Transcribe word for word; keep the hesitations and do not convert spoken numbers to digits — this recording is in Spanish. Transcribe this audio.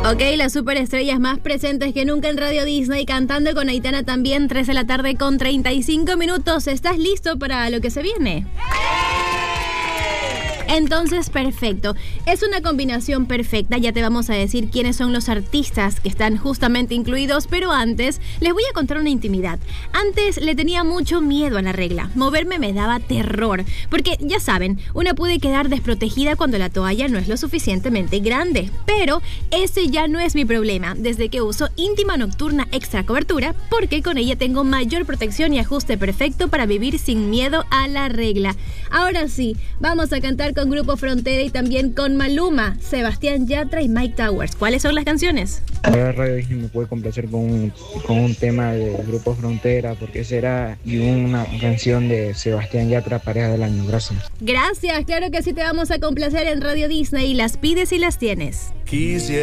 Ok, las superestrellas más presentes que nunca en Radio Disney, cantando con Aitana también, tres de la tarde con treinta y cinco minutos. ¿Estás listo para lo que se viene? Entonces, perfecto. Es una combinación perfecta. Ya te vamos a decir quiénes son los artistas que están justamente incluidos, pero antes les voy a contar una intimidad. Antes le tenía mucho miedo a la regla. Moverme me daba terror, porque ya saben, una puede quedar desprotegida cuando la toalla no es lo suficientemente grande. Pero ese ya no es mi problema, desde que uso Íntima Nocturna Extra Cobertura, porque con ella tengo mayor protección y ajuste perfecto para vivir sin miedo a la regla. Ahora sí, vamos a cantar con Grupo Frontera y también con Maluma, Sebastián Yatra y Mike Towers. ¿Cuáles son las canciones? Ahora Radio Disney me puede complacer con un, con un tema de Grupo Frontera, porque será, y una canción de Sebastián Yatra, Pareja del Año. Gracias. Gracias, claro que sí, te vamos a complacer en Radio Disney. Las pides y las tienes. Quisiera